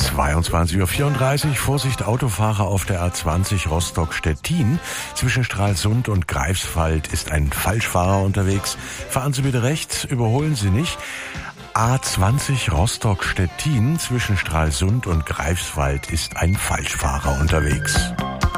22:34 Uhr. Vorsicht, Autofahrer auf der A20 Rostock-Stettin. Zwischen Stralsund und Greifswald ist ein Falschfahrer unterwegs. Fahren Sie bitte rechts, überholen Sie nicht. A20 Rostock-Stettin. Zwischen Stralsund und Greifswald ist ein Falschfahrer unterwegs.